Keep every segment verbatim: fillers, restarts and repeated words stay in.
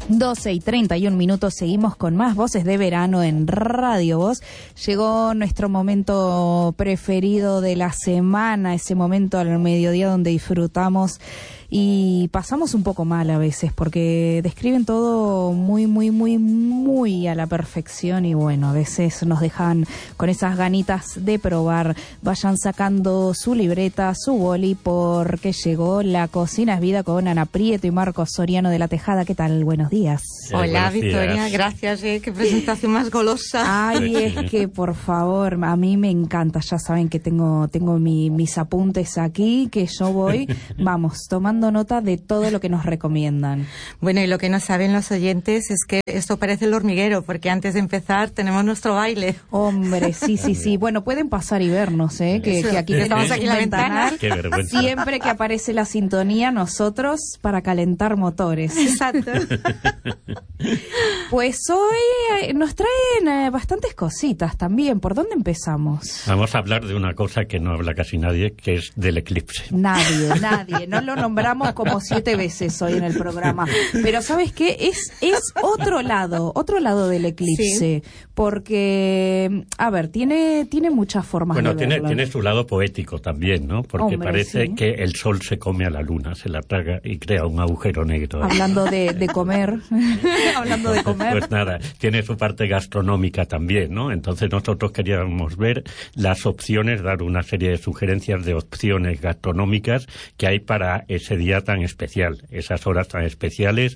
doce y treinta y un minutos, seguimos con más Voces de Verano en Radio Voz. Llegó nuestro momento preferido de la semana, ese momento al mediodía donde disfrutamos y pasamos un poco mal a veces porque describen todo muy, muy, muy, muy a la perfección y bueno, a veces nos dejan con esas ganitas de probar. Vayan sacando su libreta, su boli, porque llegó La Cocina es Vida con Ana Prieto y Marcos Soriano de La Tejada. ¿Qué tal? Buenos días. Eh, Hola, Victoria, días. Gracias. Eh, qué presentación más golosa. Ay, es que por favor, a mí me encanta. Ya saben que tengo, tengo mi, mis apuntes aquí, que yo voy, vamos, tomando nota de todo lo que nos recomiendan. Bueno, y lo que no saben los oyentes es que esto parece el hormiguero, porque antes de empezar tenemos nuestro baile. Hombre, sí, sí, sí. Bueno, pueden pasar y vernos, ¿eh? Que, que aquí estamos aquí en la ventana. Qué vergüenza. Siempre que aparece la sintonía, nosotros para calentar motores. Exacto. Pues hoy nos traen eh, bastantes cositas también. ¿Por dónde empezamos? Vamos a hablar de una cosa que no habla casi nadie, que es del eclipse. Nadie, nadie. No lo nombramos como siete veces hoy en el programa. Pero ¿sabes qué? Es, es otro lado, otro lado del eclipse. Sí. Porque, a ver, tiene, tiene muchas formas bueno, de verlo. Bueno, tiene, tiene su lado poético también, ¿no? Porque Hombre, parece sí. que el sol se come a la luna, se la traga y crea un agujero negro. Hablando de, de comer. Hablando de comer. Pues nada, tiene su parte gastronómica también, ¿no? Entonces nosotros queríamos ver las opciones, dar una serie de sugerencias de opciones gastronómicas que hay para ese día tan especial, esas horas tan especiales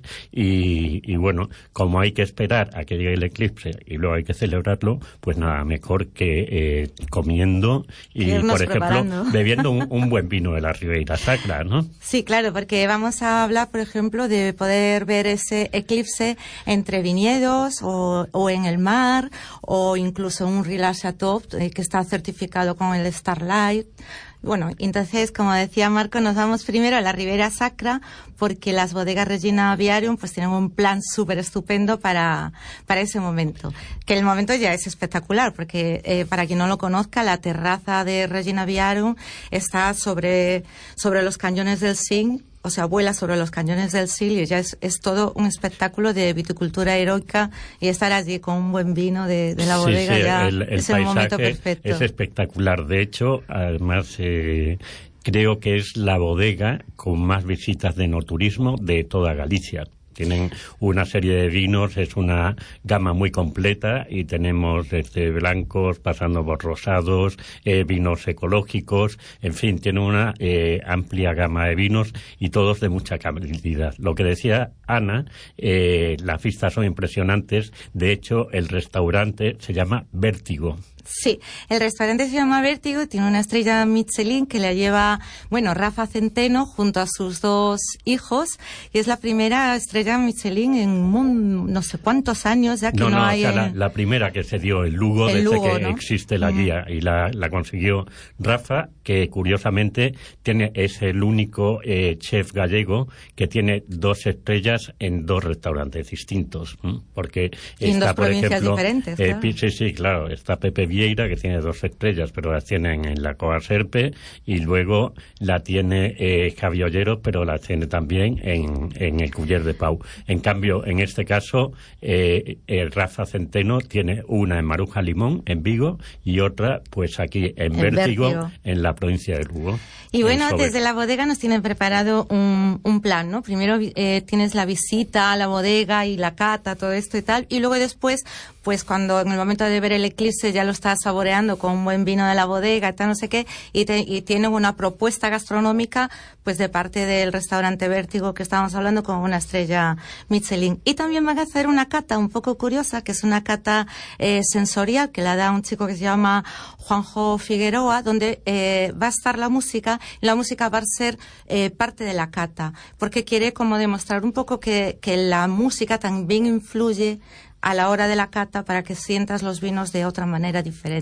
y, y bueno, como hay que esperar a que llegue el eclipse y luego hay que celebrarlo, pues nada mejor que eh, comiendo y, por ejemplo, preparando. bebiendo un, un buen vino de la Ribeira Sacra, ¿no? Sí, claro, porque vamos a hablar, por ejemplo, de poder ver ese eclipse entre viñedos o, o en el mar o incluso un Relax Chateau eh, que está certificado con el Starlight. Bueno, entonces, como decía Marco, nos vamos primero a la Ribeira Sacra porque las bodegas Regina Aviarium pues tienen un plan súper estupendo para, para ese momento. Que el momento ya es espectacular porque, eh, para quien no lo conozca, la terraza de Regina Aviarium está sobre, sobre los cañones del Sil. O sea, vuela sobre los cañones del Sil y ya es, es todo un espectáculo de viticultura heroica y estar allí con un buen vino de, de la bodega sí, sí, ya el, el es el momento perfecto. Es espectacular. De hecho, además, eh, creo que es la bodega con más visitas de enoturismo de toda Galicia. Tienen una serie de vinos, es una gama muy completa y tenemos desde blancos, pasando por rosados, eh, vinos ecológicos, en fin, tiene una eh, amplia gama de vinos y todos de mucha calidad. Lo que decía Ana, eh, las vistas son impresionantes, de hecho el restaurante se llama Vértigo. Sí, el restaurante se llama Vértigo y tiene una estrella Michelin que la lleva, bueno, Rafa Centeno junto a sus dos hijos y es la primera estrella Michelin en un, no sé cuántos años ya que no, no, no hay... o sea, en... la, la primera que se dio en Lugo el desde Lugo, que ¿no? existe la uh-huh. guía y la, la consiguió Rafa, que curiosamente tiene es el único eh, chef gallego que tiene dos estrellas en dos restaurantes distintos, ¿m? Porque y está, en dos por provincias ejemplo, diferentes, eh, claro. sí, sí, claro, está Pepe Vieira, que tiene dos estrellas, pero las tienen en la Coa Serpe, y luego la tiene eh, Javi Ollero, pero la tiene también en, en el Culler de Pau. En cambio, en este caso, eh, el Rafa Centeno tiene una en Maruja Limón, en Vigo, y otra, pues aquí en, en Vértigo, Vértigo, en la provincia de Lugo. Y bueno, desde la bodega nos tienen preparado un, un plan, ¿no? Primero eh, tienes la visita a la bodega y la cata, todo esto y tal, y luego después, pues cuando en el momento de ver el eclipse ya lo estás saboreando con un buen vino de la bodega y tal, no sé qué, y, te, y tienen una propuesta gastronómica, pues de parte del restaurante Vértigo que estábamos hablando con una estrella Michelin. Y también van a hacer una cata un poco curiosa, que es una cata eh, sensorial que la da un chico que se llama Juanjo Figueroa, donde eh, va a estar la música, y la música va a ser eh, parte de la cata, porque quiere como demostrar un poco que, que la música también influye a la hora de la cata para que sientas los vinos de otra manera diferente.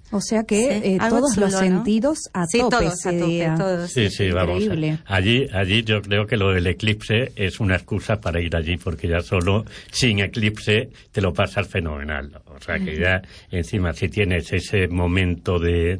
O sea que Sí, eh, algo todos chulo, los ¿no? sentidos a Sí, tope todos ese a tope, día. todos. Sí, sí, vamos. Increíble. Allí, allí yo creo que lo del eclipse es una excusa para ir allí, porque ya solo sin eclipse te lo pasas fenomenal. O sea que ya encima si tienes ese momento de,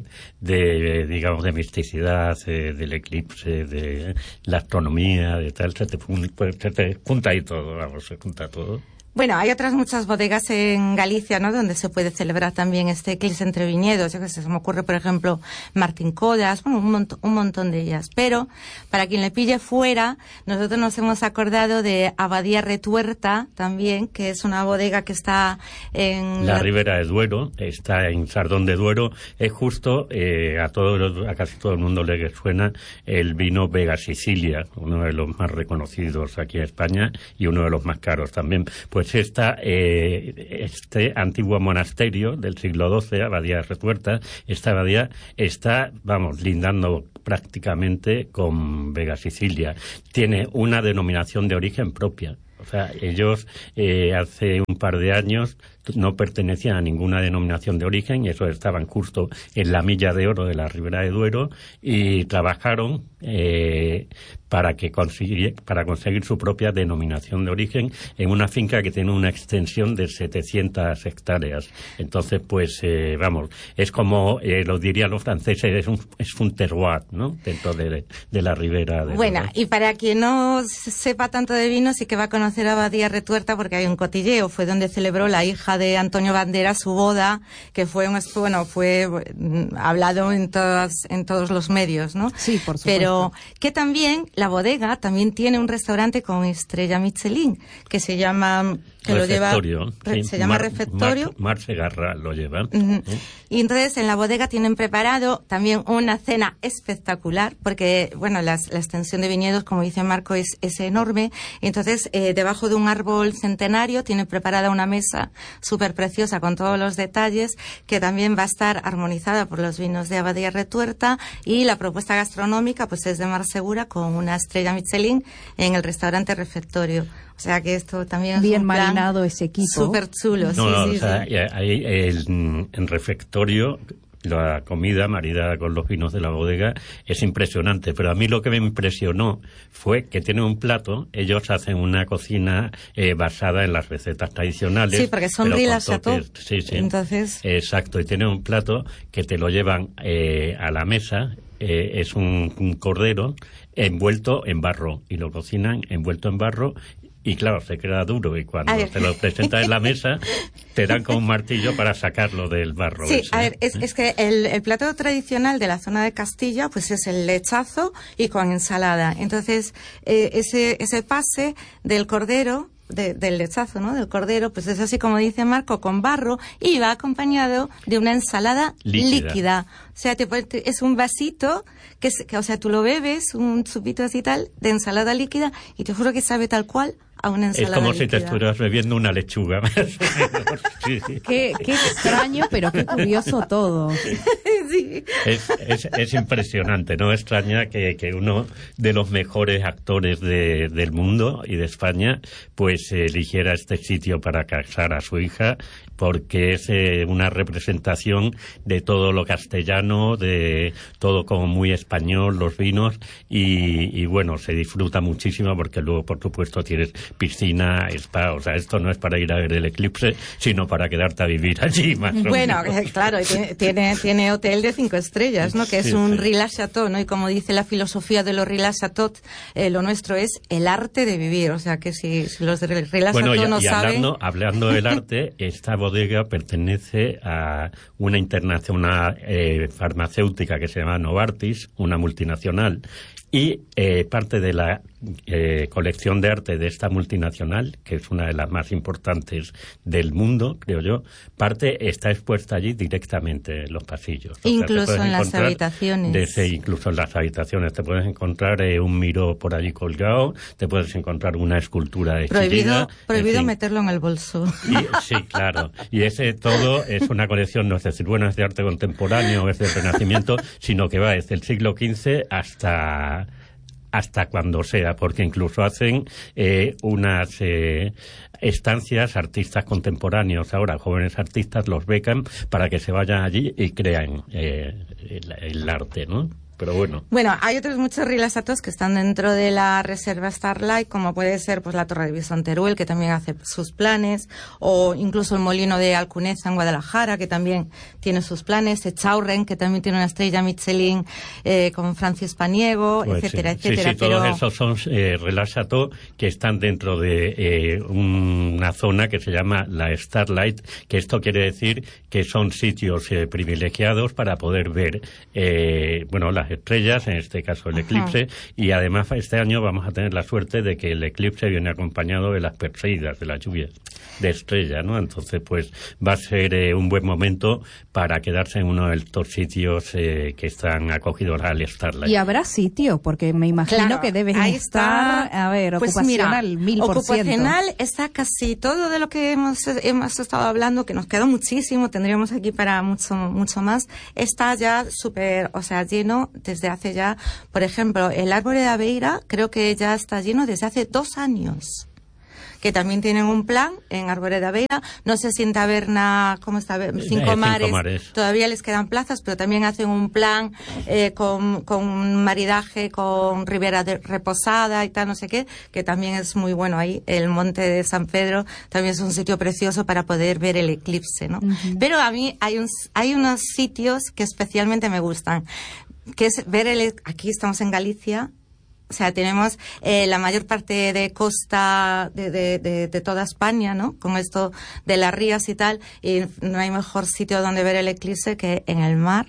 de digamos, de misticidad, de, del eclipse, de la astronomía, de tal, se te, pues, se te junta ahí todo, vamos, se junta todo. Bueno, hay otras muchas bodegas en Galicia, ¿no?, donde se puede celebrar también este eclipse entre viñedos. Yo que sé, se me ocurre, por ejemplo, Martín Codas, bueno, un, mont un montón de ellas. Pero, para quien le pille fuera, nosotros nos hemos acordado de Abadía Retuerta también, que es una bodega que está en... La, la... Ribera de Duero, está en Sardón de Duero. Es justo, eh, a todos, a casi todo el mundo le suena el vino Vega Sicilia, uno de los más reconocidos aquí en España y uno de los más caros también. Pues esta, eh, este antiguo monasterio del siglo doce, Abadía Retuerta, esta abadía está, vamos, lindando prácticamente con Vega Sicilia. Tiene una denominación de origen propia. O sea, ellos eh, hace un par de años no pertenecían a ninguna denominación de origen, y eso estaban justo en la milla de oro de la Ribera de Duero, y trabajaron eh, para que conseguir, para conseguir su propia denominación de origen en una finca que tiene una extensión de setecientas hectáreas. Entonces, pues, eh, vamos, es como eh, lo dirían los franceses, es un, es un terroir, ¿no?, dentro de, de la Ribera de Bueno, Duero. y para quien no sepa tanto de vino, sí que va a conocer a Abadía Retuerta porque hay un cotilleo, fue donde celebró la hija de Antonio Banderas su boda, que fue un, bueno, fue hablado en todas, en todos los medios, ¿no? Sí, por supuesto. Pero que también la bodega también tiene un restaurante con estrella Michelin que se llama que Refectorio, lo lleva, sí. se llama Mar, Refectorio. Mar, Mar Segarra lo lleva. Uh-huh. ¿Sí? Y entonces en la bodega tienen preparado también una cena espectacular, porque, bueno, las, la extensión de viñedos, como dice Marco, es, es enorme. Y entonces, eh, debajo de un árbol centenario tienen preparada una mesa súper preciosa con todos los detalles, que también va a estar armonizada por los vinos de Abadía Retuerta, y la propuesta gastronómica pues es de Mar Segura con una estrella Michelin en el restaurante Refectorio. O sea que esto también es bien un plan marinado ese equipo. súper chulo. No, sí, no, sí, o sea, sí. ahí el, en Refectorio la comida maridada con los vinos de la bodega es impresionante, pero a mí lo que me impresionó fue que tienen un plato, ellos hacen una cocina eh, basada en las recetas tradicionales. Sí, porque son rilas a todo. Sí, sí. Entonces... Exacto, y tienen un plato que te lo llevan eh, a la mesa, eh, es un, un cordero envuelto en barro, y lo cocinan envuelto en barro. Y claro, se queda duro, y cuando te lo presentas en la mesa, te dan con un martillo para sacarlo del barro. Sí, ese, a ver, es, ¿eh? es que el, el plato tradicional de la zona de Castilla, pues es el lechazo y con ensalada. Entonces, eh, ese, ese pase del cordero, de, del lechazo, ¿no?, del cordero, pues es así como dice Marco, con barro, y va acompañado de una ensalada líquida. líquida. O sea, te, te, es un vasito que, es, que, o sea, tú lo bebes, un chupito así tal, de ensalada líquida, y te juro que sabe tal cual a una ensalada Es como líquida. Si te estuvieras bebiendo una lechuga. Sí. Qué, qué extraño, pero qué curioso todo. Sí. Es, es, es impresionante, ¿no? Extraña que, que uno de los mejores actores de, del mundo y de España pues eh, eligiera este sitio para casar a su hija, porque es eh, una representación de todo lo castellano, de todo como muy español, los vinos, y, y bueno, se disfruta muchísimo porque luego, por supuesto, tienes piscina, spa, o sea, esto no es para ir a ver el eclipse, sino para quedarte a vivir allí, más o Bueno, menos. eh, claro, tiene, tiene, tiene hotel de cinco estrellas, ¿no?, que es Sí, un sí. Rila Chateau, ¿no?, y como dice la filosofía de los Rila Chateau, eh, lo nuestro es el arte de vivir, o sea, que si, si los de Rila Bueno, Chateau y, no y saben... hablando, hablando del arte, esta bodega pertenece a una internacional eh, farmacéutica que se llama Novartis, una multinacional, y eh, parte de la eh, colección de arte de esta multinacional, que es una de las más importantes del mundo, creo yo, parte está expuesta allí directamente en los pasillos. O Incluso sea, te puedes en las encontrar habitaciones. desde- incluso en las habitaciones. Te puedes encontrar eh, un miró por allí colgado, te puedes encontrar una escultura de Prohibido, Chillida, prohibido en fin. meterlo en el bolso. Y, sí, claro. Y ese todo es una colección, no es decir, bueno, es de arte contemporáneo, es del Renacimiento, sino que va desde el siglo quince hasta hasta cuando sea, porque incluso hacen eh, unas eh, estancias artistas contemporáneos. Ahora, jóvenes artistas los becan para que se vayan allí y crean eh, el, el arte, ¿no? Pero bueno. Bueno, hay otros muchos rilasatos que están dentro de la reserva Starlight, como puede ser pues la Torre de Bison Teruel, que también hace sus planes, o incluso el Molino de Alcuneza en Guadalajara, que también tiene sus planes, Echaurren, que también tiene una estrella Michelin eh, con Francis Paniego, pues etcétera, sí. etcétera. Sí, sí, pero... todos esos son eh, rilasatos que están dentro de eh, una zona que se llama la Starlight, que esto quiere decir que son sitios eh, privilegiados para poder ver, eh, bueno, las estrellas, en este caso el eclipse. Ajá. Y además este año vamos a tener la suerte de que el eclipse viene acompañado de las perseidas, de las lluvias de estrella, ¿no? Entonces, pues va a ser eh, un buen momento para quedarse en uno de estos sitios eh, que están acogidos al Starlight. Y habrá sitio, porque me imagino claro, que deben estar, está, a ver, pues ocupacional, mira, mil por ciento. Ocupacional está casi todo de lo que hemos, hemos estado hablando, que nos queda muchísimo, tendríamos aquí para mucho, mucho más, está ya súper, o sea, lleno desde hace ya, por ejemplo, el árbol de Aveira creo que ya está lleno desde hace dos años. Que también tienen un plan en Árbore de Aveira. No sé si en Taberna, ¿cómo está? Cinco, eh, Mares, Cinco Mares, todavía les quedan plazas, pero también hacen un plan eh, con, con maridaje con Ribera de Reposada y tal, no sé qué, que también es muy bueno ahí. El Monte de San Pedro también es un sitio precioso para poder ver el eclipse, ¿no? Uh-huh. Pero a mí hay, un, hay unos sitios que especialmente me gustan, que es ver el... Aquí estamos en Galicia. O sea, tenemos eh, la mayor parte de costa de, de, de, de toda España, ¿no? Con esto de las rías y tal, y no hay mejor sitio donde ver el eclipse que en el mar.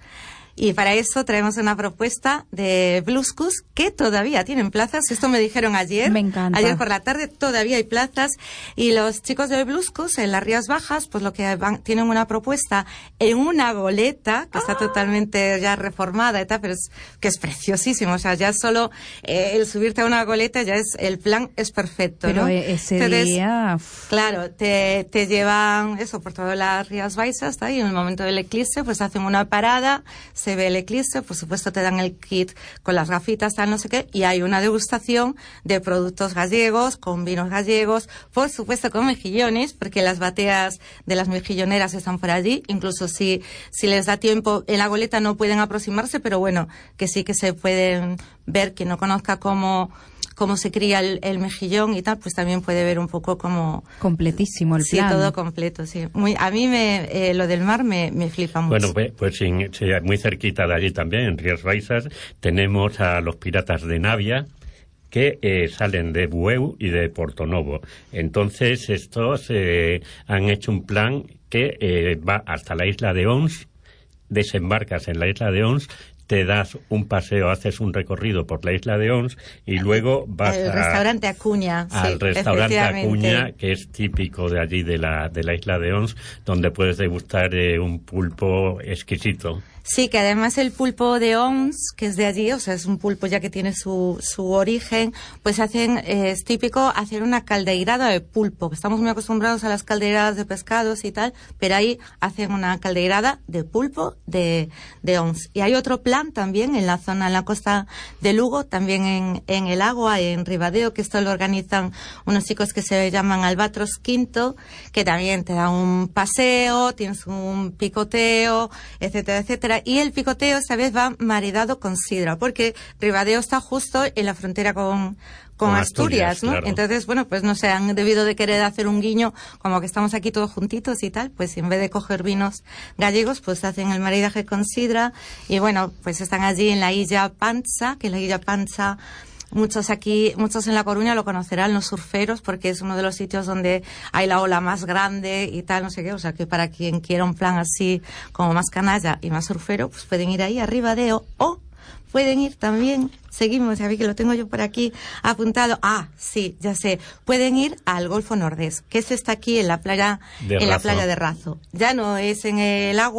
Y para eso traemos una propuesta de Bluscus que todavía tienen plazas. Esto me dijeron ayer. Me encanta. Ayer por la tarde todavía hay plazas. Y los chicos de Bluscus en las Rías Bajas, pues lo que van, tienen una propuesta en una goleta que ¡ah! Está totalmente ya reformada y tal, pero es que es preciosísimo. O sea, ya solo eh, el subirte a una goleta ya es, el plan es perfecto, pero ¿no? ese Entonces, día... claro, te, te llevan eso por todas las Rías Baixas, ¿tá? Y en el momento del eclipse, pues hacen una parada, se ve el eclipse, por supuesto te dan el kit con las gafitas, tal, no sé qué, y hay una degustación de productos gallegos, con vinos gallegos, por supuesto con mejillones, porque las bateas de las mejilloneras están por allí, incluso si, si les da tiempo, en la goleta no pueden aproximarse, pero bueno, que sí que se pueden ver, quien no conozca cómo... cómo se cría el, el mejillón y tal, pues también puede ver un poco como... Completísimo el plan. Sí, todo completo, sí. Muy, a mí me, eh, lo del mar me, me flipa mucho. Bueno, pues sí, sí, muy cerquita de allí también, en Rías Baixas, tenemos a los piratas de Navia, que eh, salen de Bueu y de Portonovo. Entonces, estos eh, han hecho un plan que eh, va hasta la isla de Ons, desembarcas en la isla de Ons, te das un paseo, haces un recorrido por la isla de Ons y luego vas el a, restaurante Acuña, al sí, restaurante Acuña, que es típico de allí de la de la isla de Ons, donde puedes degustar eh, un pulpo exquisito. Sí, que además el pulpo de Ons, que es de allí, o sea, es un pulpo ya que tiene su, su origen, pues hacen, eh, es típico hacer una caldeirada de pulpo, que estamos muy acostumbrados a las caldeiradas de pescados y tal, pero ahí hacen una caldeirada de pulpo de, de Ons. Y hay otro plan también en la zona, en la costa de Lugo, también en, en el agua, en Ribadeo, que esto lo organizan unos chicos que se llaman Albatros Quinto, que también te dan un paseo, tienes un picoteo, etcétera, etcétera. Y el picoteo esta vez va maridado con sidra, porque Ribadeo está justo en la frontera con, con, con Asturias, Asturias, ¿no? Claro. Entonces, bueno, pues no sé, han debido de querer hacer un guiño, como que estamos aquí todos juntitos y tal, pues en vez de coger vinos gallegos, pues hacen el maridaje con sidra, y bueno, pues están allí en la Illa Panza, que la Illa Panza... Muchos aquí, muchos en La Coruña lo conocerán, los surferos, porque es uno de los sitios donde hay la ola más grande y tal, no sé qué. O sea, que para quien quiera un plan así como más canalla y más surfero, pues pueden ir ahí a Ribadeo o pueden ir también, seguimos, ya vi que lo tengo yo por aquí apuntado. Ah, sí, ya sé, pueden ir al Golfo Nordés, que ese está aquí en la playa, en la playa de Razo. Ya no es en el agua,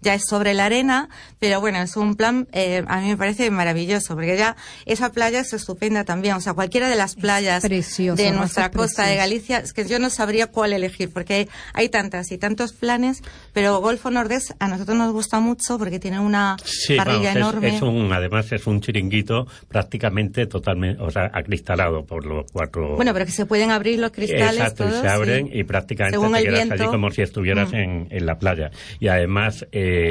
ya es sobre la arena, pero bueno, es un plan, eh, a mí me parece maravilloso, porque ya esa playa es estupenda también, o sea, cualquiera de las playas precioso, de nuestra costa precioso. de Galicia, es que yo no sabría cuál elegir, porque hay, hay tantas y tantos planes, pero Golfo Nordés a nosotros nos gusta mucho porque tiene una sí, parrilla vamos, enorme. Es, es un, además es un chiringuito prácticamente totalmente, o sea, acristalado por los cuatro. Bueno, pero que se pueden abrir los cristales. Exacto, todos, y se abren sí. y prácticamente Según te el quedas viento. allí como si estuvieras Mm. en, en la playa. Y además,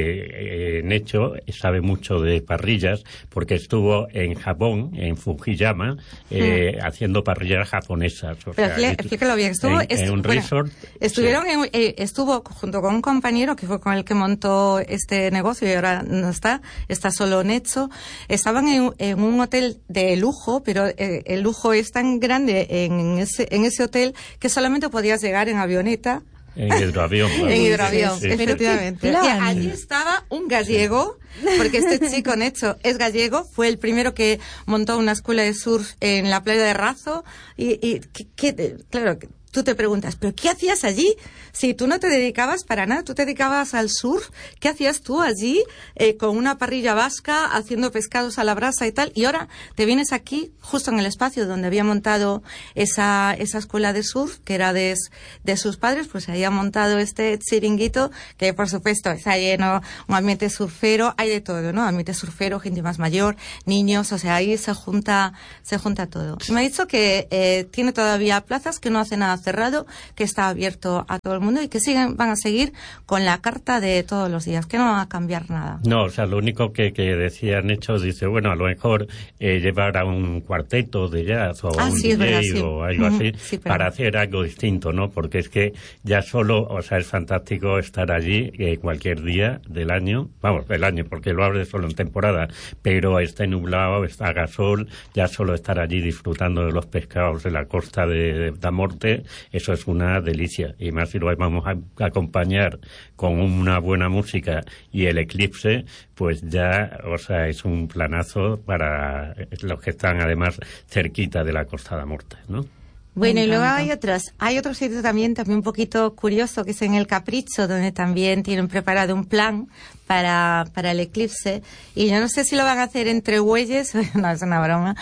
eh, eh, Necho sabe mucho de parrillas porque estuvo en Japón, en Fujiyama, eh, mm. haciendo parrillas japonesas. O pero sea, explícalo bien. Estuvo, en, estu en un bueno, resort. Estuvieron sí. en, eh, estuvo junto con un compañero que fue con el que montó este negocio y ahora no está, está solo Necho. Estaban en, en un hotel de lujo, pero eh, el lujo es tan grande en ese, en ese hotel que solamente podías llegar en avioneta. En hidroavión. En hidroavión, sí, sí, efectivamente. sí. Y allí estaba un gallego, porque este chico Necho es gallego, fue el primero que montó una escuela de surf en la playa de Razo y, y que, que, claro, tú te preguntas, ¿pero qué hacías allí? Si tú no te dedicabas para nada, tú te dedicabas al surf, ¿qué hacías tú allí eh, con una parrilla vasca, haciendo pescados a la brasa y tal? Y ahora te vienes aquí, justo en el espacio donde había montado esa, esa escuela de surf, que era de, de sus padres, pues había montado este chiringuito, que por supuesto está lleno, un ambiente surfero, hay de todo, ¿no? Ambiente surfero, gente más mayor, niños, o sea, ahí se junta, se junta todo. Y me ha dicho que eh, tiene todavía plazas, que no hace nada cerrado, que está abierto a todo el mundo y que siguen, van a seguir con la carta de todos los días, que no va a cambiar nada. No, o sea, lo único que, que decían hechos, dice, bueno, a lo mejor eh, llevar a un cuarteto de jazz o a ah, un sí, D J verdad, sí. o algo Uh-huh, así, sí, pero... para hacer algo distinto, ¿no? Porque es que ya solo, o sea, es fantástico estar allí eh, cualquier día del año, vamos, del año, porque lo abre solo en temporada, pero está nublado, está a gasol, ya solo estar allí disfrutando de los pescados de la costa de, de la Morte, eso es una delicia, y más si lo vamos a acompañar con una buena música y el eclipse, pues ya, o sea, es un planazo para los que están además cerquita de la Costa de la Morte, ¿no? Bueno, y luego hay otros, hay otro sitio también, también un poquito curioso, que es en el Capricho, donde también tienen preparado un plan para, para el eclipse, y yo no sé si lo van a hacer entre bueyes, no, es una broma,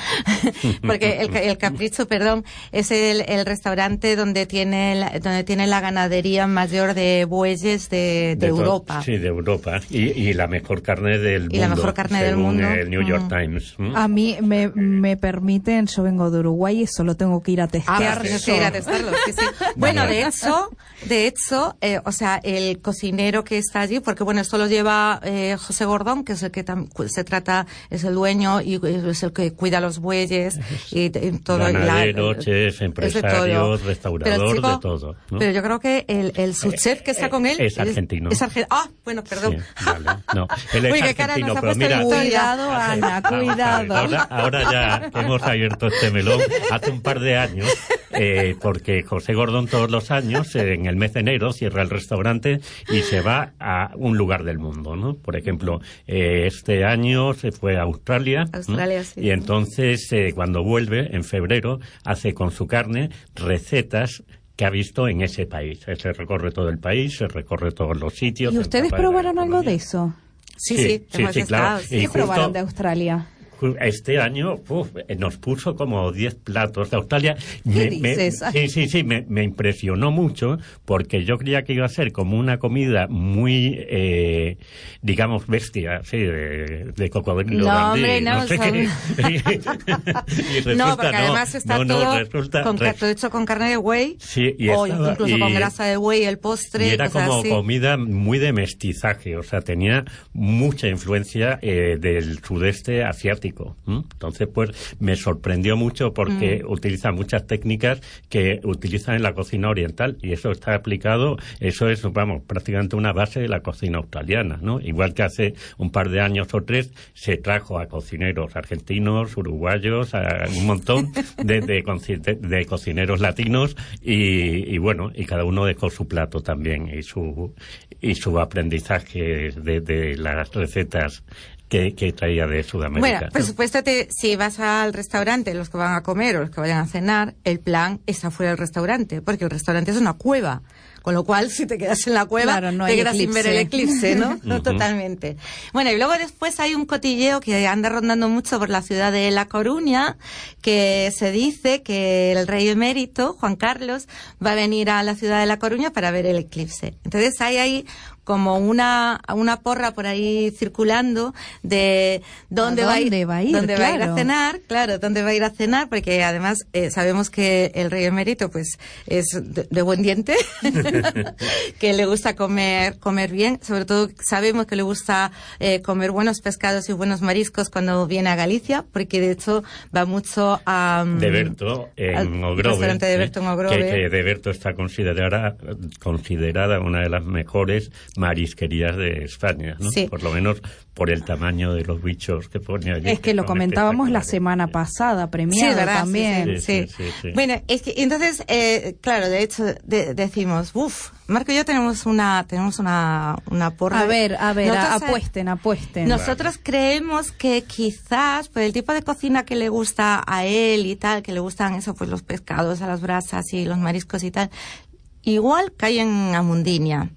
porque el, el Capricho, perdón, es el, el restaurante donde tiene, la, donde tiene la ganadería mayor de bueyes de, de, de Europa. Sí, de Europa, y, y la mejor carne del mundo. Y la mejor carne del mundo. el New York mm. Times. ¿Mm? A mí me, me permiten, yo vengo de Uruguay y solo tengo que ir a testear. Ah, tienes que ir a testarlo, sí, sí. Bueno, de hecho, de hecho, eh, o sea, el cocinero que está allí, porque bueno, esto lo lleva eh, José Gordón, que es el que tam se trata, es el dueño y es el que cuida los bueyes y, y todo. Ganadero, la, chef, empresario, restaurador, chico, de todo. ¿no? Pero yo creo que el, el subchef que está eh, con él es argentino. Es, es argentino. Ah, bueno, perdón. Sí, vale. No, él es Uy, qué argentino, cara nos ha pero puesto mira, Cuidado, Ana, cuidado. Ahora, ahora ya que hemos abierto este melón, hace un par de años, eh, porque José Gordón todos los años, eh, en el mes de enero, cierra el restaurante y se va a un lugar del mundo, ¿no? Por ejemplo, eh, este año se fue a Australia, Australia, ¿no? sí. Y entonces, eh, cuando vuelve, en febrero, hace con su carne recetas que ha visto en ese país. Se recorre todo el país, se recorre todos los sitios. ¿Y ustedes probaron algo de eso? Sí, sí, sí, sí, hemos sí, estado, claro. sí. ¿Qué Y justo- probaron de Australia? Este año uf, nos puso como diez platos de Australia. ¿Qué Me- me- dices? sí, sí, sí, me, me impresionó mucho porque yo creía que iba a ser como una comida muy, eh, digamos, bestia, sí, de, de cocodrilo. No, dandí, hombre, no, sé son- qué. Y resulta, No, porque además está no, no, todo, resulta- con, res- todo hecho con carne de buey, Sí, y o estaba- incluso y- con grasa de buey, el postre, Y era cosas como así. comida muy de mestizaje, o sea, tenía mucha influencia eh, del sudeste asiático. ¿m? Entonces, pues, me sorprendió mucho porque Mm. utiliza muchas técnicas que utilizan en la cocina oriental y eso está aplicado, eso es, vamos, prácticamente una base de la cocina australiana, ¿no? Igual que hace un par de años o tres se trajo a cocineros argentinos, uruguayos, a un montón de, de, conci- de- de cocineros latinos y, y bueno, y cada uno dejó su plato también y su y su aprendizaje de, de las recetas que, que traía de Sudamérica. Bueno, por supuesto, te, si vas al restaurante, los que van a comer o los que vayan a cenar, el plan está fuera del restaurante, porque el restaurante es una cueva. Con lo cual, si te quedas en la cueva, claro, no te quedas eclipse. sin ver el eclipse, ¿no? No, totalmente. Bueno, y luego después hay un cotilleo que anda rondando mucho por la ciudad de La Coruña, que se dice que el rey emérito, Juan Carlos, va a venir a la ciudad de La Coruña para ver el eclipse. Entonces hay ahí como una una porra por ahí circulando de dónde, ¿A va, a ir, dónde va a ir, dónde claro. va a ir a cenar, claro, dónde va a ir a cenar, porque además eh, sabemos que el rey emérito pues es de, de buen diente, que le gusta comer comer bien, sobre todo sabemos que le gusta eh, comer buenos pescados y buenos mariscos cuando viene a Galicia, porque de hecho va mucho a um, de Berto en al Ogrove, restaurante de Berto en Ogrove. que, que de Berto está considerada considerada una de las mejores marisquerías de España, ¿no? Sí. Por lo menos por el tamaño de los bichos que pone allí. Es que lo son comentábamos la espectaculares. semana pasada, premiado Sí, ¿verdad? también. Sí, sí, Sí, sí, sí, sí. Bueno, es que entonces, eh, claro, de hecho de- decimos, uff, Marco y yo tenemos una tenemos una, una porra. A ver, a ver, a- Nosotros, eh, apuesten, apuesten. Nosotros creemos que quizás por el tipo de cocina que le gusta a él y tal, que le gustan eso, pues los pescados a las brasas y los mariscos y tal, igual cae en Amundiña.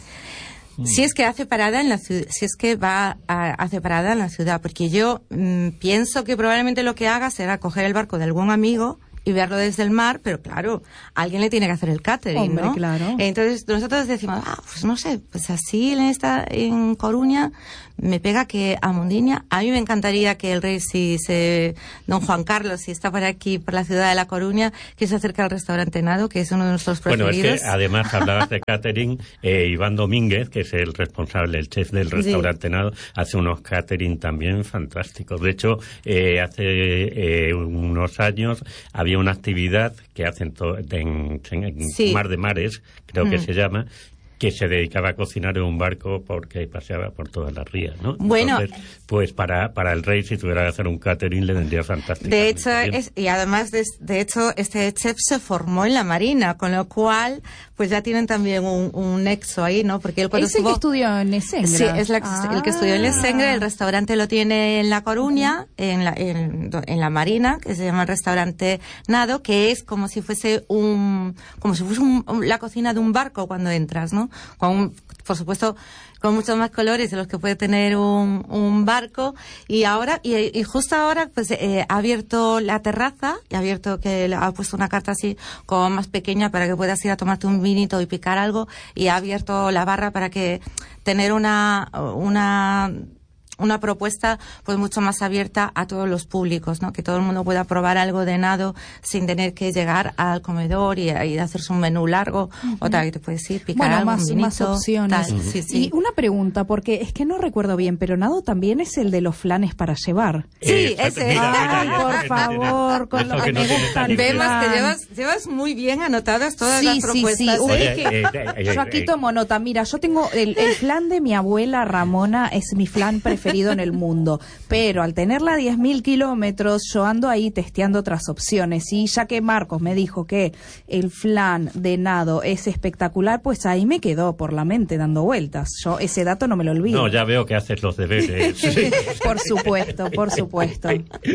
Si es que hace parada en la ciudad, si es que va a, hace parada en la ciudad, porque yo mm, pienso que probablemente lo que haga será coger el barco de algún amigo y verlo desde el mar, pero claro, alguien le tiene que hacer el catering, Hombre, ¿no? claro. Entonces nosotros decimos, ah, pues no sé, pues así en esta, en Coruña, me pega que a Mundiña, a mí me encantaría que el rey, si se, don Juan Carlos, si está por aquí, por la ciudad de La Coruña, que se acerque al restaurante Nado, que es uno de nuestros preferidos. Bueno, es que además hablabas de catering, eh, Iván Domínguez, que es el responsable, el chef del restaurante Nado, hace unos catering también fantásticos. De hecho, eh, hace eh, unos años había una actividad que hacen to- en, en Sí. Mar de Mares, creo que Mm. se llama, que se dedicaba a cocinar en un barco porque paseaba por todas las rías, ¿no? Bueno. Entonces, pues para, para el rey, si tuviera que hacer un catering, le vendría fantástico. De hecho, es, y además, de, de hecho, este chef se formó en la Marina, con lo cual, pues ya tienen también un, un nexo ahí, ¿no? Porque él cuando ¿Ese que estuvo... estudió en Esengra? Sí, es la, Ah. el que estudió en Lesengre, el restaurante lo tiene en La Coruña, en la, en, en la Marina, que se llama el restaurante Nado, que es como si fuese un, como si fuese un, un- la cocina de un barco cuando entras, ¿no? Con un, por supuesto, con muchos más colores de los que puede tener un, un barco. Y ahora, y, y justo ahora, pues, eh, ha abierto la terraza, y ha abierto que le ha puesto una carta así, como más pequeña, para que puedas ir a tomarte un vinito y picar algo, y ha abierto la barra para que tener una, una, una propuesta pues mucho más abierta a todos los públicos, ¿no? Que todo el mundo pueda probar algo de nado sin tener que llegar al comedor y, y hacerse un menú largo, uh-huh. o tal, que te puedes ir, picar bueno, algo, más, un vinito, más opciones. tal. Sí, sí. Y una pregunta, porque es que no recuerdo bien, pero Nado también es el de los flanes para llevar. Sí, Eh, ese. mira, mira, Ay, ya, por ya, ya, favor, con eso lo que no me tiene gusta el tarifa. Vemos flan. que llevas, llevas muy bien anotadas todas Sí, las sí, propuestas. sí. ¿eh? Oye, Es que eh, eh, eh, yo aquí eh, tomo nota. Mira, yo tengo el, el flan de mi abuela Ramona, es mi flan preferido en el mundo. Pero al tenerla a diez mil kilómetros, yo ando ahí testeando otras opciones. Y ya que Marcos me dijo que el flan de Nado es espectacular, pues ahí me quedó por la mente dando vueltas. Yo ese dato no me lo olvido. No, ya veo que haces los deberes. Sí. Por supuesto, por supuesto.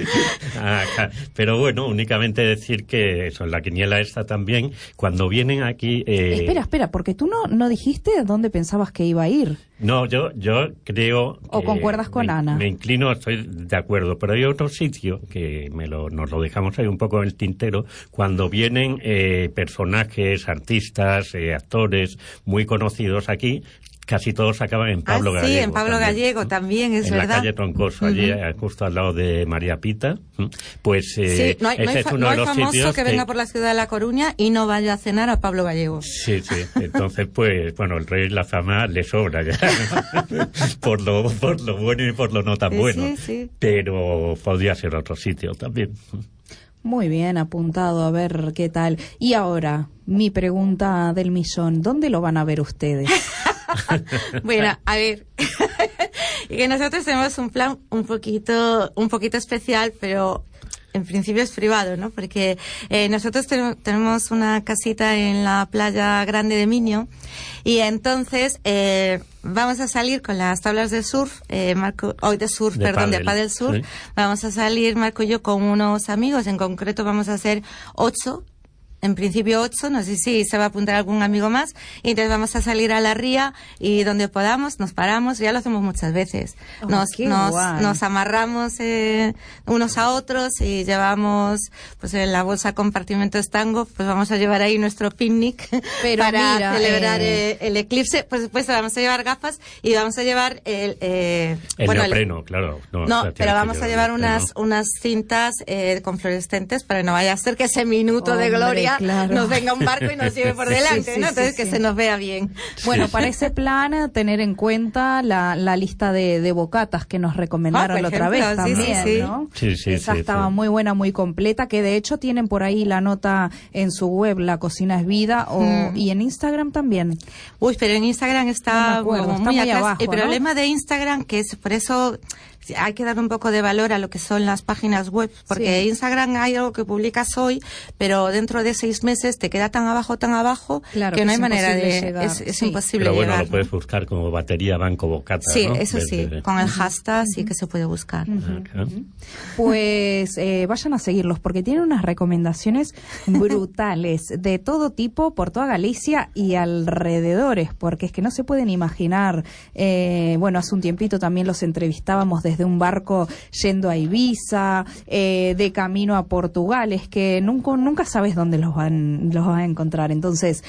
Ajá. Pero bueno, únicamente decir que eso, en la quiniela esta también, cuando vienen aquí... eh, Espera, espera, porque tú no, no dijiste a dónde pensabas que iba a ir. No, yo, yo creo... ¿O que concuerdas con me, Ana? Me inclino, estoy de acuerdo, pero hay otro sitio que me lo, nos lo dejamos ahí un poco en el tintero, cuando vienen eh, personajes, artistas, eh, actores muy conocidos aquí, casi todos acaban en Pablo ah, Gallego. sí, en Pablo también. Gallego también, es en verdad. En la calle Troncoso, allí Uh-huh. eh, justo al lado de María Pita. Pues eh, Sí, no hay, no ese hay, es fa- uno no de hay los famoso sitios que venga por la ciudad de La Coruña y no vaya a cenar a Pablo Gallego. Sí, sí. Entonces, pues, bueno, el rey la fama le sobra ya, ¿no? por, lo, por lo bueno y por lo no tan Sí, bueno. sí, sí. Pero podría ser otro sitio también. Muy bien, apuntado, a ver qué tal. Y ahora, mi pregunta del millón, ¿dónde lo van a ver ustedes? Bueno, a ver, y que nosotros tenemos un plan un poquito, un poquito especial, pero en principio es privado, ¿no? Porque eh, nosotros ten- tenemos una casita en la playa grande de Miño y entonces eh, vamos a salir con las tablas de surf, eh, Marco, hoy de surf, De perdón, pádel, de pádel surf. sí. Vamos a salir Marco y yo con unos amigos, en concreto vamos a ser ocho. en principio ocho, no sé si se va a apuntar algún amigo más, y entonces vamos a salir a la ría y donde podamos nos paramos, ya lo hacemos muchas veces. Oh, nos, nos, guay. nos amarramos eh, unos a otros y llevamos, pues en la bolsa compartimento estango, pues vamos a llevar ahí nuestro picnic Pero para mira, celebrar eh... el, el eclipse. Pues después vamos a llevar gafas y vamos a llevar el... Eh, el bueno, neopreno, el, claro. No, no o sea, pero vamos que a llevar unas, neopreno. unas cintas eh, con fluorescentes para que no vaya a ser que ese minuto Hombre, de gloria claro. nos venga un barco y nos lleve por delante, Sí, sí, ¿no? Entonces sí, que sí. se nos vea bien. Bueno, Sí, para sí. ese plan, tener en cuenta la, la lista de, de bocatas que nos recomendaron Ah, la por otra vez ejemplo, sí, también, sí, sí. ¿no? Sí, sí, Esa sí, estaba sí. muy buena, muy completa, que de hecho tienen por ahí la nota en su web, La Cocina es Vida, o, Mm. y en Instagram también. Uy, pero en Instagram No me está, acuerdo, como está muy muy atrás. abajo, El ¿no? problema de Instagram, que es por eso hay que dar un poco de valor a lo que son las páginas web, porque Sí. Instagram hay algo que publicas hoy, pero dentro de seis meses te queda tan abajo, tan abajo, Claro, que que no es hay manera imposible de... llegar, Es, es sí. imposible Pero bueno, llegar, lo puedes ¿no? buscar como batería banco bocata, Sí, ¿no? eso sí, Desde- con el hashtag sí que se puede buscar. Ah, claro. Pues eh, vayan a seguirlos porque tienen unas recomendaciones brutales de todo tipo por toda Galicia y alrededores, porque es que no se pueden imaginar. Eh, bueno, hace un tiempito también los entrevistábamos desde un barco yendo a Ibiza, eh, de camino a Portugal, es que nunca, nunca sabes dónde los van, los van a encontrar. Entonces,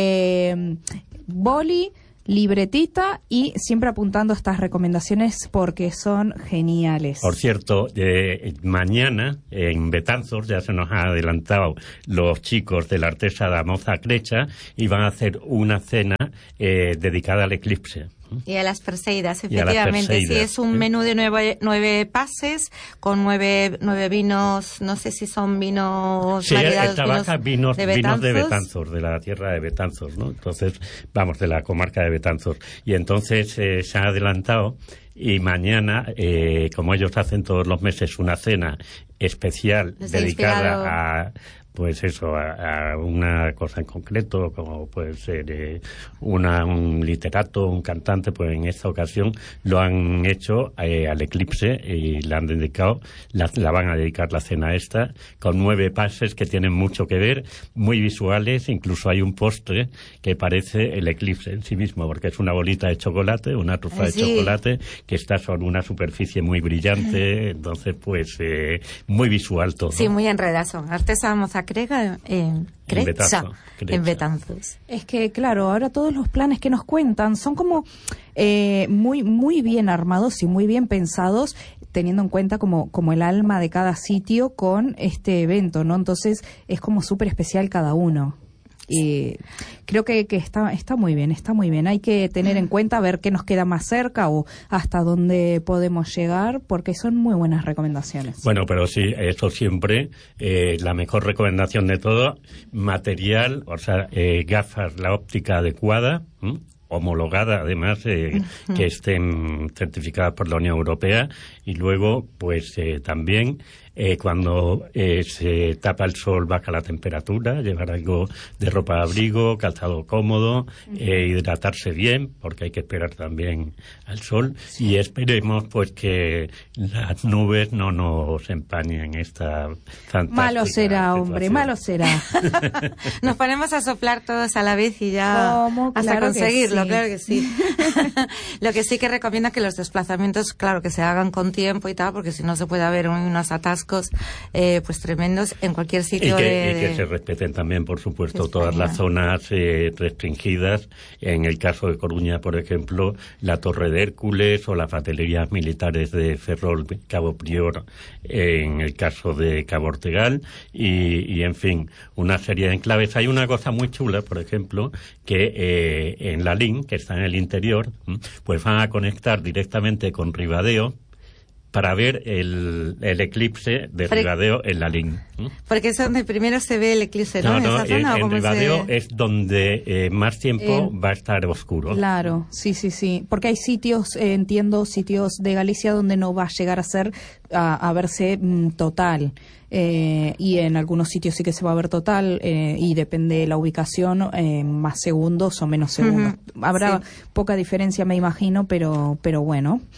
eh, boli, libretita y siempre apuntando estas recomendaciones porque son geniales. Por cierto, eh, mañana en Betanzos ya se nos han adelantado los chicos de la Artesa da Moza Crecha y van a hacer una cena eh, dedicada al eclipse. Y a las Perseidas, Y a las efectivamente. Sí, Perseidas, es un ¿sí? menú de nueve, nueve pases con nueve, nueve vinos, no sé si son vinos Sí, variados, trabaja vinos, de vinos de Betanzos. Betanzos, de la tierra de Betanzos, ¿no? Entonces, vamos, de la comarca de Betanzos. Y entonces eh, se ha adelantado y mañana, eh, como ellos hacen todos los meses una cena especial Les ha dedicada inspirado. a... pues eso, a, a una cosa en concreto, como puede ser eh, una, un literato, un cantante, pues en esta ocasión lo han hecho eh, al eclipse y le han dedicado, la, la van a dedicar la cena esta, con nueve pases que tienen mucho que ver, muy visuales, incluso hay un postre que parece el eclipse en sí mismo, porque es una bolita de chocolate, una trufa de Sí. chocolate, que está sobre una superficie muy brillante, entonces pues eh, muy visual todo. Sí, muy enredazo. Artesa Mozacrega en Crecha, Betanzos, Crecha. en Betanzos. Es que, claro, ahora todos los planes que nos cuentan son como eh, muy muy bien armados y muy bien pensados, teniendo en cuenta como, como el alma de cada sitio con este evento, ¿no? Entonces es como súper especial cada uno. Y creo que, que está, está muy bien, está muy bien. Hay que tener en cuenta, ver qué nos queda más cerca o hasta dónde podemos llegar, porque son muy buenas recomendaciones. Bueno, pero sí, eso siempre, eh, la mejor recomendación de todo, material, o sea, eh, gafas, la óptica adecuada, ¿m? homologada además, eh, que estén certificadas por la Unión Europea, y luego, pues eh, también, eh, cuando eh, se tapa el sol, baja la temperatura, llevar algo de ropa de abrigo, calzado cómodo, eh, hidratarse bien, porque hay que esperar también al sol, y esperemos pues que las nubes no nos empañen esta fantástica Malo será, situación. hombre, malo será. Nos ponemos a soplar todos a la vez y ya ¿Cómo? hasta Claro que conseguirlo, sí. claro que sí. Lo que sí que recomiendo que los desplazamientos, claro, que se hagan con tiempo y tal, porque si no se puede haber unos atascos eh, pues tremendos en cualquier Y sitio que, de, y que se respeten también, por supuesto, de todas España. las zonas eh, restringidas. En el caso de Coruña, por ejemplo, la Torre de Hércules o las baterías militares de Ferrol, Cabo Prior, eh, en el caso de Cabo Ortegal, y, y, en fin, una serie de enclaves. Hay una cosa muy chula, por ejemplo, que eh, en la Lin, que está en el interior, pues van a conectar directamente con Ribadeo para ver el, el eclipse de Pero- Ribadeo en la Lin. porque es donde primero se ve el eclipse, ¿no? No, en no, esa en, zona, ¿o en cómo Ribadeo se... es donde eh, más tiempo Eh, va a estar oscuro. Claro, sí, sí, sí. Porque hay sitios, eh, entiendo, sitios de Galicia donde no va a llegar a ser, a, a verse mm, total. Eh, y en algunos sitios sí que se va a ver total eh, y depende de la ubicación, eh, más segundos o menos segundos. Ujú, Habrá sí. poca diferencia, me imagino, pero, pero bueno.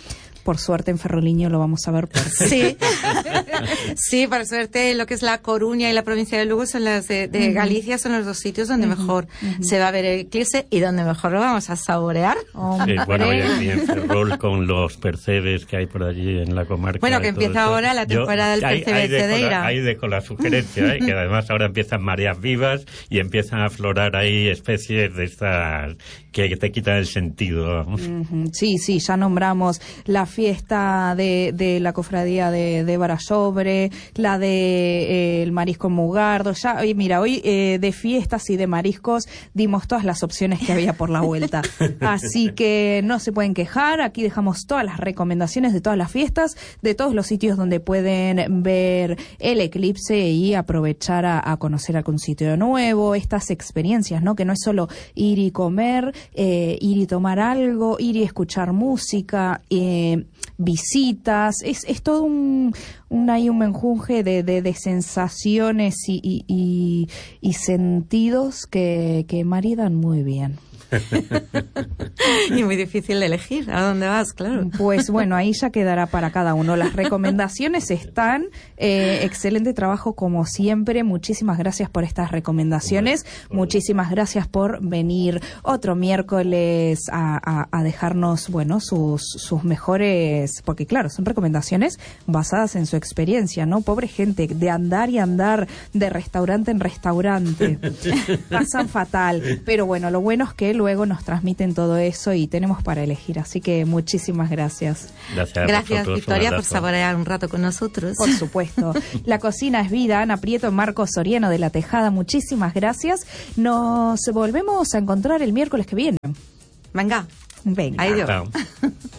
por suerte en Ferroliño lo vamos a ver por sí. Sí, por suerte lo que es la Coruña y la provincia de Lugo son las de, de uh-huh. Galicia, son los dos sitios donde uh-huh. mejor uh-huh. se va a ver el eclipse y donde mejor lo vamos a saborear. Oh, sí, bueno, y aquí en Ferrol con los percebes que hay por allí en la comarca. Bueno, que empieza ahora la temporada Yo, del percebe de Cedeira. Ahí dejo la sugerencia, ¿eh? Que además ahora empiezan mareas vivas y empiezan a aflorar ahí especies de estas que te quitan el sentido. Uh-huh. Sí, sí, ya nombramos la fiesta de, de la cofradía de, de Barallobre, la de eh, el marisco Mugardo. Ya, y mira, hoy eh, de fiestas y de mariscos dimos todas las opciones que había por la vuelta. Así que no se pueden quejar. Aquí dejamos todas las recomendaciones de todas las fiestas, de todos los sitios donde pueden ver el eclipse y aprovechar a, a conocer algún sitio nuevo, estas experiencias, ¿no? Que no es solo ir y comer, eh, ir y tomar algo, ir y escuchar música, eh, visitas, es, es todo un, un hay un menjunje de, de, de sensaciones y, y, y, y sentidos que, que maridan muy bien. Y muy difícil de elegir a dónde vas, claro. Pues bueno, ahí ya quedará para cada uno. Las recomendaciones están. Eh, excelente trabajo como siempre. Muchísimas gracias por estas recomendaciones. Muchísimas gracias por venir otro miércoles a, a, a dejarnos, bueno, sus, sus mejores, porque claro, son recomendaciones basadas en su experiencia, ¿no? Pobre gente, de andar y andar de restaurante en restaurante. Pasan fatal. Pero bueno, lo bueno es que luego nos transmiten todo eso y tenemos para elegir, así que muchísimas gracias. Gracias, gracias Victoria, por saborear un rato con nosotros. Por supuesto. La cocina es vida. Ana Prieto, Marcos Soriano de La Tejada, muchísimas gracias. Nos volvemos a encontrar el miércoles que viene. Venga. Venga. Adiós.